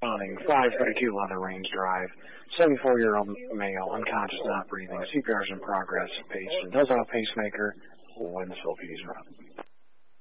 responding. 532 Leather Range Drive. 74-year-old male, unconscious, not breathing. CPR is in progress. Patient does have a pacemaker when the Philippines run.